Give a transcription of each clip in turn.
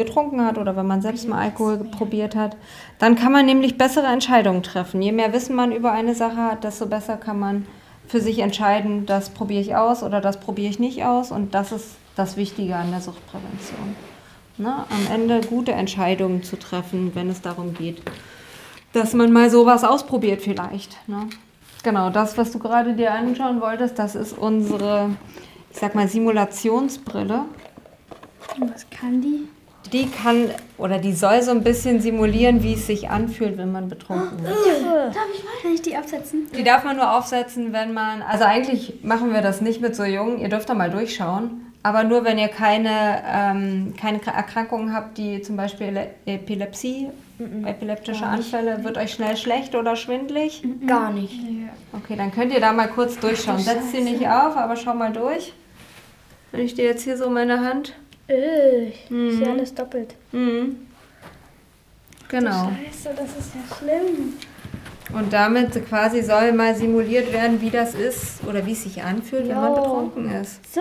getrunken hat oder wenn man selbst mal Alkohol probiert hat. Dann kann man nämlich bessere Entscheidungen treffen. Je mehr Wissen man über eine Sache hat, desto besser kann man für sich entscheiden, das probiere ich aus oder das probiere ich nicht aus. Und das ist das Wichtige an der Suchtprävention. Ne? Am Ende gute Entscheidungen zu treffen, wenn es darum geht, dass man mal sowas ausprobiert vielleicht. Ne? Genau, das, was du gerade dir anschauen wolltest, das ist unsere, ich sag mal, Simulationsbrille. Und was kann die? Die kann oder die soll so ein bisschen simulieren, wie es sich anfühlt, wenn man betrunken ist. Kann ich die aufsetzen? Die darf man nur aufsetzen, wenn man, also eigentlich machen wir das nicht mit so Jungen, ihr dürft da mal durchschauen, aber nur wenn ihr keine Erkrankungen habt, die zum Beispiel Epilepsie, epileptische Anfälle, wird euch schnell schlecht oder schwindlig? Gar nicht. Okay, dann könnt ihr da mal kurz durchschauen. Setzt sie nicht auf, aber schau mal durch. Wenn ich dir jetzt hier so meine Hand... Ich sehe alles doppelt. Genau. Scheiße, das ist ja schlimm. Und damit quasi soll mal simuliert werden, wie das ist oder wie es sich anfühlt, wenn man betrunken ist. So?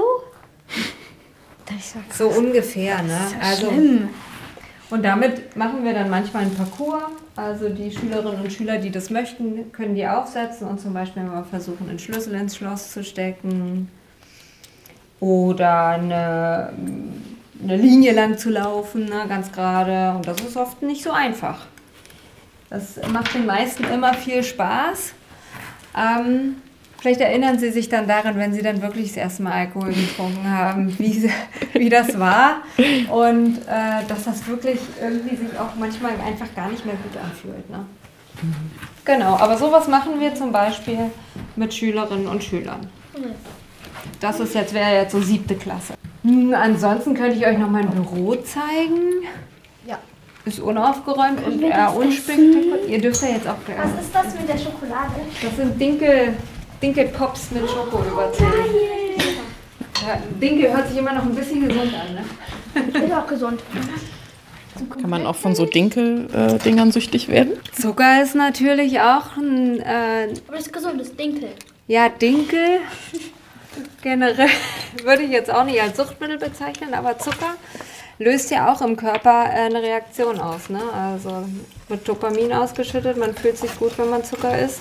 So ungefähr, ne? Also, und damit machen wir dann manchmal einen Parcours. Also die Schülerinnen und Schüler, die das möchten, können die aufsetzen und zum Beispiel mal versuchen, einen Schlüssel ins Schloss zu stecken oder eine Linie lang zu laufen, ne, ganz gerade. Und das ist oft nicht so einfach. Das macht den meisten immer viel Spaß. Vielleicht erinnern Sie sich dann daran, wenn Sie dann wirklich das erste Mal Alkohol getrunken haben, wie das war. Und dass das wirklich irgendwie sich auch manchmal einfach gar nicht mehr gut anfühlt. Ne? Genau, aber sowas machen wir zum Beispiel mit Schülerinnen und Schülern. Das ist wäre jetzt so 7. Klasse. Ansonsten könnte ich euch noch mein Büro zeigen. Ja. Ist unaufgeräumt und eher unspektakulär. Ihr dürft ja jetzt auch gerne. Was ist das mit der Schokolade? Das sind Dinkelpops mit Schoko überzogen. Ja, Dinkel hört sich immer noch ein bisschen gesund an, ne? Ist auch gesund. Kann man auch von so Dinkel-Dingern süchtig werden? Zucker ist natürlich auch ein... Aber das ist gesund, das ist Dinkel. Ja, Dinkel generell würde ich jetzt auch nicht als Suchtmittel bezeichnen, aber Zucker löst ja auch im Körper eine Reaktion aus. Ne? Also wird Dopamin ausgeschüttet, man fühlt sich gut, wenn man Zucker isst.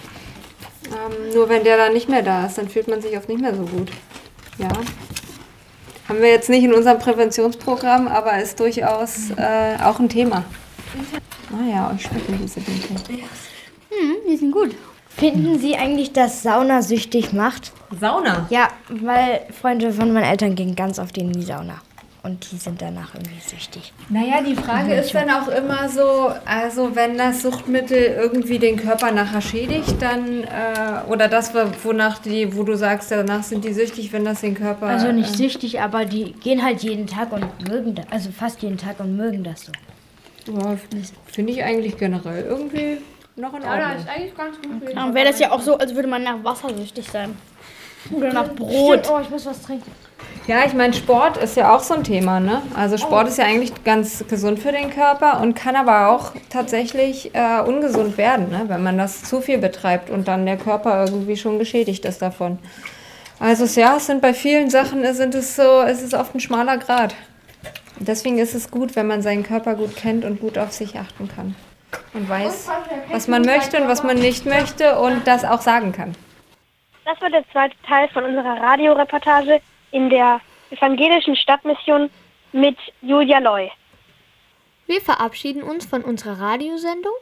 Nur wenn der dann nicht mehr da ist, dann fühlt man sich oft nicht mehr so gut. Ja. Haben wir jetzt nicht in unserem Präventionsprogramm, aber ist durchaus auch ein Thema. Naja, euch schmecken diese Dinkel. Die sind gut. Finden Sie eigentlich, dass Sauna süchtig macht? Sauna? Ja, weil Freunde von meinen Eltern gehen ganz oft in die Sauna. Und die sind danach irgendwie süchtig. Naja, die Frage ist dann auch immer so, also wenn das Suchtmittel irgendwie den Körper nachher schädigt, dann, oder das, wo du sagst, danach sind die süchtig, wenn das den Körper... Also nicht süchtig, aber die gehen halt jeden Tag und mögen das, also fast jeden Tag und mögen das so. Ja, finde ich eigentlich generell irgendwie noch in Ordnung. Ja, das ist eigentlich ganz gut. Dann wäre das ja auch so, als würde man nach Wasser süchtig sein. Oder nach Brot. Stimmt, ich muss was trinken. Ja, ich meine, Sport ist ja auch so ein Thema, ne? Also Sport ist ja eigentlich ganz gesund für den Körper und kann aber auch tatsächlich ungesund werden, ne? Wenn man das zu viel betreibt und dann der Körper irgendwie schon geschädigt ist davon. Also ja, es sind bei vielen Sachen, es ist oft ein schmaler Grat. Und deswegen ist es gut, wenn man seinen Körper gut kennt und gut auf sich achten kann. Und weiß, was man möchte und was man nicht möchte und das auch sagen kann. Das war der zweite Teil von unserer Radioreportage in der evangelischen Stadtmission mit Julia Loy. Wir verabschieden uns von unserer Radiosendung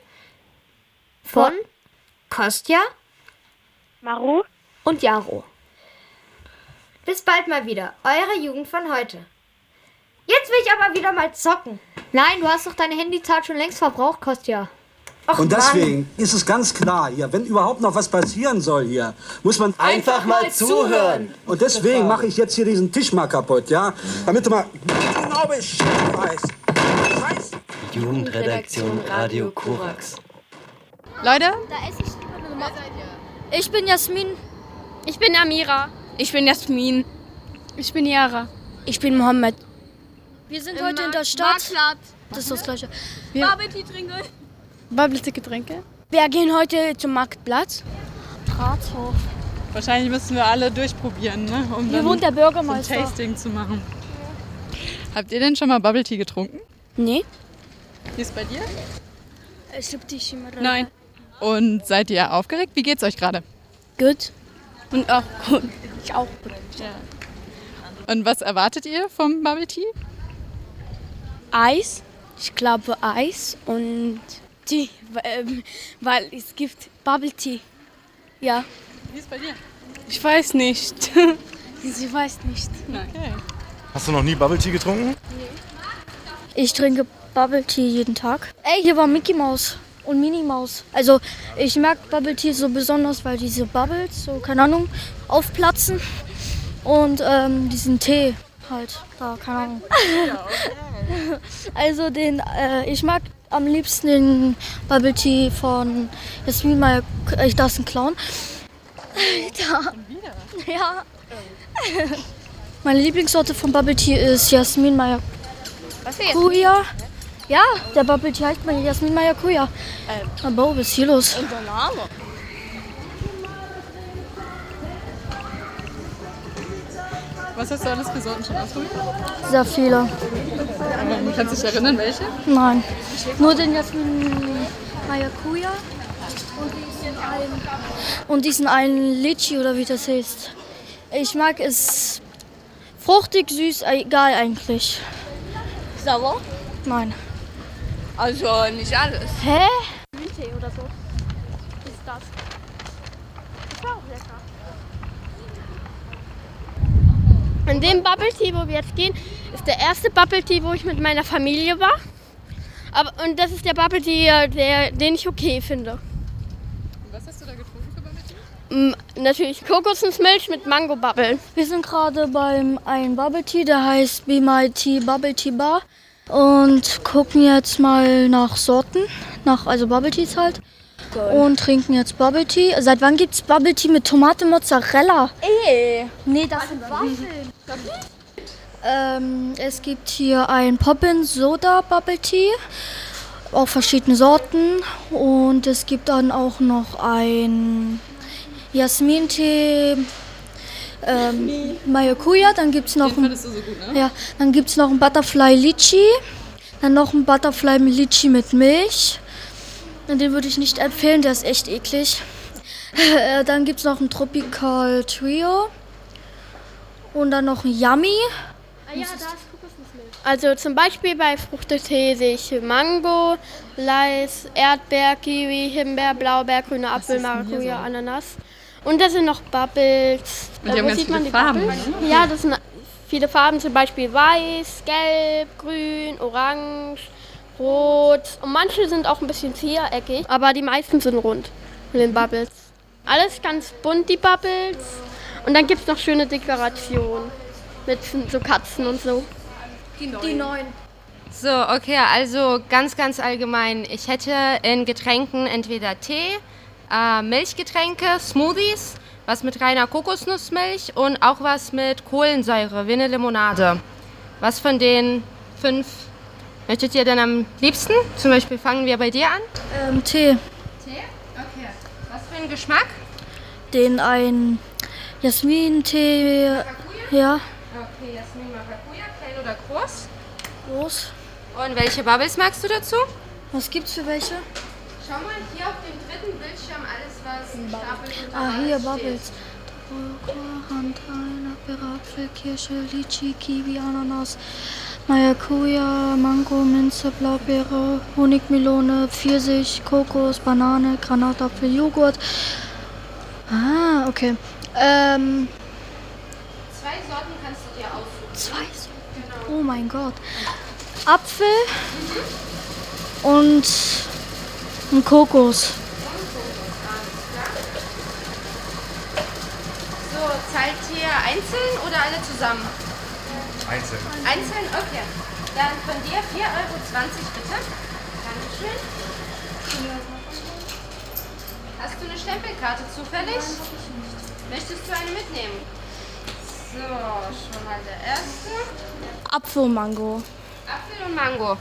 von Kostja, Maru und Jaro. Bis bald mal wieder. Eure Jugend von heute. Jetzt will ich aber wieder mal zocken. Nein, du hast doch deine Handyzeit schon längst verbraucht, Kostja. Och, und deswegen ist es ganz klar hier, wenn überhaupt noch was passieren soll hier, muss man einfach mal zuhören. Und deswegen mache ich jetzt hier diesen Tisch mal kaputt, ja? Damit du mal genau Bescheid weißt. Scheiße. Jugendredaktion Radio Korax. Leute, ich bin Jasmin. ich bin Amira. Ich bin Jasmin. Ich bin Yara. Ich bin Mohammed. Wir sind heute in der Stadt. Marktplatz. Das ist das Gleiche. Bubble-Tea trinken. Bubble-Tea-Getränke. Wir gehen heute zum Marktplatz. Rathof. Wahrscheinlich müssen wir alle durchprobieren, ne? Um Hier dann wohnt der so ein Bürgermeister. Tasting zu machen. Habt ihr denn schon mal Bubble Tea getrunken? Nee. Wie ist bei dir? Nein. Und seid ihr aufgeregt? Wie geht's euch gerade? Gut. Und auch gut. Ich auch gut. Und was erwartet ihr vom Bubble Tea? Eis. Ich glaube Eis und Tee, weil es gibt Bubble Tea. Ja. Wie ist bei dir? Ich weiß nicht. Ich weiß nicht. Okay. Hast du noch nie Bubble Tea getrunken? Ich trinke Bubble Tea jeden Tag. Ey, hier war Mickey Maus und Minnie Maus. Also ich mag Bubble Tea so besonders, weil diese Bubbles, so keine Ahnung, aufplatzen. Und diesen Tee halt, da, keine Ahnung. Also ich mag am liebsten den Bubble Tea von Jasmin Meyer. Das ist ein Clown. Alter. Ja. Meine Lieblingssorte von Bubble Tea ist Jasmin Maracuja. Ja, der Bubble Tea heißt mal Jasmin Maracuja. Aber was ist hier los? Unser Name. Was hast du alles für Sorten schon ausprobiert? Sehr viele. Kannst du dich erinnern, welche? Nein. Nur den Jasmin Maracuja und diesen einen Litchi oder wie das heißt. Ich mag es fruchtig, süß, egal eigentlich. Sauer? Nein. Also nicht alles. Hä? Grüntee oder so. Ist das. Das war auch lecker. In dem Bubble Tea, wo wir jetzt gehen, ist der erste Bubble Tea, wo ich mit meiner Familie war. Und das ist der Bubble Tea, den ich okay finde. Und was hast du da getrunken für Bubble Tea? Natürlich Kokosnussmilch mit Mango-Bubble. Wir sind gerade beim einen Bubble Tea, der heißt Be My Tea Bubble Tea Bar. Und gucken jetzt mal nach Sorten, also Bubble Teas halt. Und trinken jetzt Bubble Tea. Seit wann gibt's Bubble Tea mit Tomate Mozzarella? Nee, das sind Waffeln. Es gibt hier ein Poppin Soda Bubble Tea. Auch verschiedene Sorten. Und es gibt dann auch noch ein Jasmin-Tee. Maracuja, dann gibt es noch Den fandest du so gut, ne? Ja, dann gibt's noch ein Butterfly Litchi, dann noch ein Butterfly Litchi mit Milch. Den würde ich nicht empfehlen, der ist echt eklig. Dann gibt es noch ein Tropical Trio und dann noch ein Yummy. Ja, da ist Kokosnussmilch. Also zum Beispiel bei Fruchtetee sehe ich Mango, Lais, Erdbeer, Kiwi, Himbeer, Blaubeer, grüner Apfel, Maracuja, Ananas. Und da sind noch Bubbles. Und die haben ganz viele Farben, ne? Ja, das sind viele Farben, zum Beispiel weiß, gelb, grün, orange, rot. Und manche sind auch ein bisschen viereckig, aber die meisten sind rund mit den Bubbles. Alles ganz bunt, die Bubbles. Und dann gibt es noch schöne Dekorationen mit so Katzen und so. Die neuen. So, okay, also ganz allgemein. Ich hätte in Getränken entweder Tee, Milchgetränke, Smoothies, was mit reiner Kokosnussmilch und auch was mit Kohlensäure, wie eine Limonade. Was von den 5 möchtet ihr denn am liebsten? Zum Beispiel fangen wir bei dir an. Tee. Tee? Okay. Was für ein Geschmack? Den ein Jasmin-Tee. Ja. Okay, Jasmin Maracuja, klein oder groß? Groß. Und welche Bubbles magst du dazu? Was gibt's für welche? Schau mal hier auf dem dritten Bildschirm alles, was stapelt und Hier Bubbles. Quarantäne, Apfel, Kirsche, Litchi, Kiwi, Ananas, Maracuja, Mango, Minze, Blaubeere, Honigmelone, Pfirsich, Kokos, Banane, Granatapfel, Joghurt. Ah, okay. 2 Sorten kannst du dir aussuchen. 2 Sorten? Genau. Oh mein Gott. Apfel und ein Kokos. So, zahlt ihr einzeln oder alle zusammen? Einzeln. Einzeln? Okay. Dann von dir 4,20 € bitte. Dankeschön. Hast du eine Stempelkarte zufällig? Möchtest du eine mitnehmen? So, schon mal der erste. Apfel und Mango. Apfel und Mango.